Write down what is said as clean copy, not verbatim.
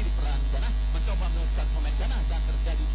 kiri peran Ganah mencoba melekat pemain Ganah dan terjadi